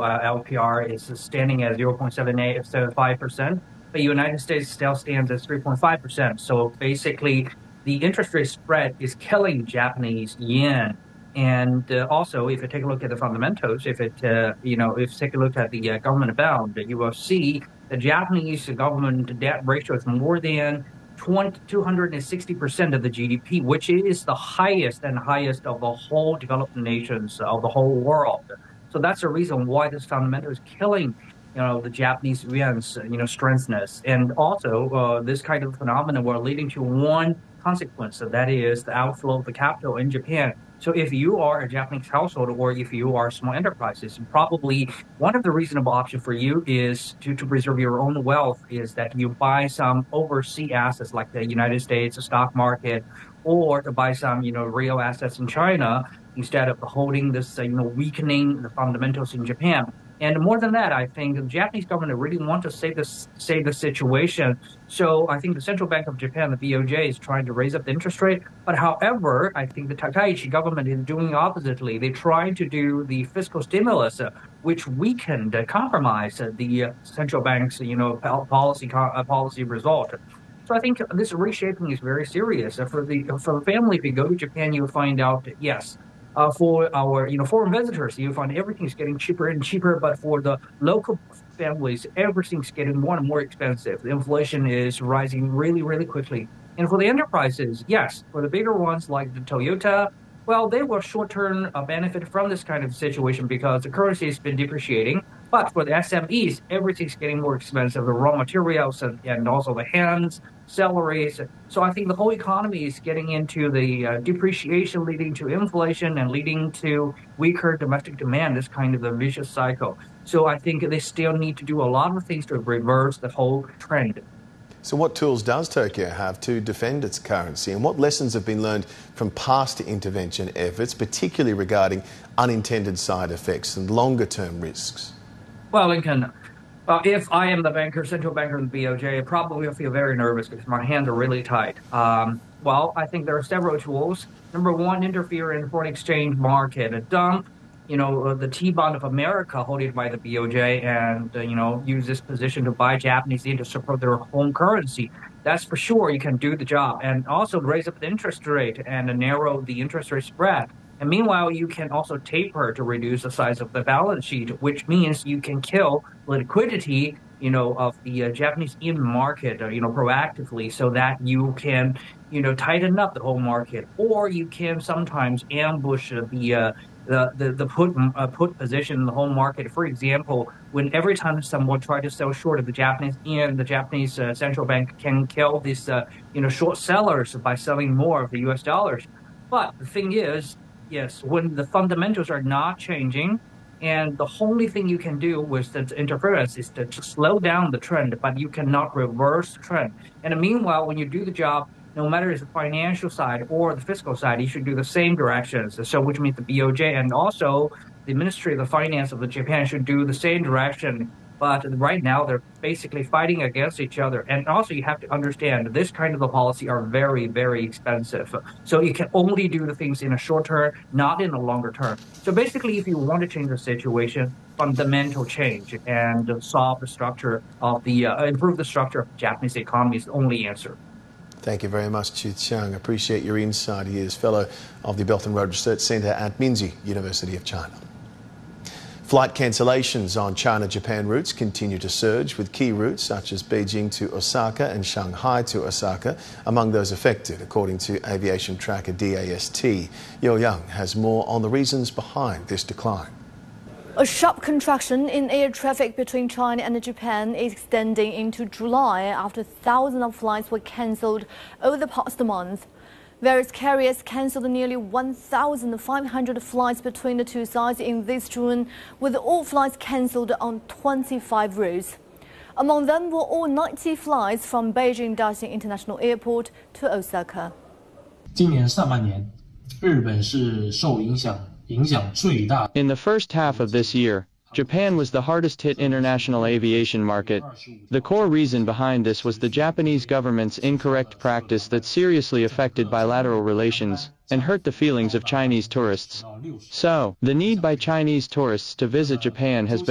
LPR is standing at 0.7875%, but United States still stands at 3.5%. So basically, the interest rate spread is killing Japanese yen. And also, if you take a look at the fundamentals, if you take a look at the government bond, you will see the Japanese government debt ratio is more than 260% of the GDP, which is the highest of the whole developed nations of the whole world. So that's the reason why this fundamental is killing, the Japanese yen's, strengthness. And also, this kind of phenomenon will leading to one consequence, so that is the outflow of the capital in Japan. So if you are a Japanese household or if you are small enterprises, probably one of the reasonable options for you is to preserve your own wealth is that you buy some overseas assets like the United States, the stock market, or to buy some, real assets in China instead of holding this, weakening the fundamentals in Japan. And more than that, I think the Japanese government really want to save the situation. So I think the Central Bank of Japan, the BOJ, is trying to raise up the interest rate. But however, I think the Takaichi government is doing oppositely. They try to do the fiscal stimulus, which weakened, compromise the central bank's, policy result. So I think this reshaping is very serious. For the family, if you go to Japan, you'll find out that yes, for our foreign visitors, you find everything's getting cheaper and cheaper. But for the local families, everything's getting more and more expensive. The inflation is rising really, really quickly. And for the enterprises, yes, for the bigger ones like the Toyota, well, they will short-term benefit from this kind of situation because the currency has been depreciating. But for the SMEs, everything's getting more expensive, the raw materials and also the hands, salaries. So I think the whole economy is getting into the depreciation leading to inflation and leading to weaker domestic demand, this kind of a vicious cycle. So I think they still need to do a lot of things to reverse the whole trend. So what tools does Tokyo have to defend its currency, and what lessons have been learned from past intervention efforts, particularly regarding unintended side effects and longer-term risks? Well, Lincoln, if I am the central banker of the BOJ, I probably will feel very nervous because my hands are really tight. Well, I think there are several tools. Number one, interfere in the foreign exchange market, a dump the T-bond of America holding by the BOJ and, use this position to buy Japanese yen to support their home currency. That's for sure. You can do the job and also raise up the interest rate and narrow the interest rate spread. And meanwhile, you can also taper to reduce the size of the balance sheet, which means you can kill liquidity, of the Japanese yen market, proactively so that you can, tighten up the whole market. Or you can sometimes ambush the put position in the whole market. For example, when every time someone tries to sell short of the Japanese yen, the Japanese central bank can kill these short sellers by selling more of the U.S. dollars. But the thing is, yes, when the fundamentals are not changing, and the only thing you can do with the interference is to slow down the trend, but you cannot reverse the trend. And meanwhile, when you do the job, no matter it's the financial side or the fiscal side, you should do the same directions. So which means the BOJ and also the Ministry of the Finance of the Japan should do the same direction. But right now, they're basically fighting against each other. And also, you have to understand this kind of a policy are very, very expensive. So you can only do the things in a short term, not in a longer term. So basically, if you want to change the situation, fundamental change and solve the structure of improve the structure of the Japanese economy is the only answer. Thank you very much, Chi Tsiang. Appreciate your insight. He is fellow of the Belt and Road Research Centre at Minzu, University of China. Flight cancellations on China-Japan routes continue to surge, with key routes such as Beijing to Osaka and Shanghai to Osaka among those affected, according to aviation tracker DAST. Yo Young has more on the reasons behind this decline. A sharp contraction in air traffic between China and Japan is extending into July after thousands of flights were cancelled over the past month. Various carriers cancelled nearly 1,500 flights between the two sides in this June, with all flights cancelled on 25 routes. Among them were all 90 flights from Beijing Daxing International Airport to Osaka. 今年上半年，日本是受影响最大。 In the first half of this year, Japan was the hardest hit international aviation market. The core reason behind this was the Japanese government's incorrect practice that seriously affected bilateral relations and hurt the feelings of Chinese tourists. So, the need by Chinese tourists to visit Japan has been